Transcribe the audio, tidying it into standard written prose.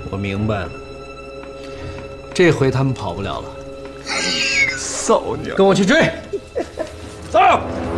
我明白了，这回他们跑不了了。 骚娘， 跟我去追，走。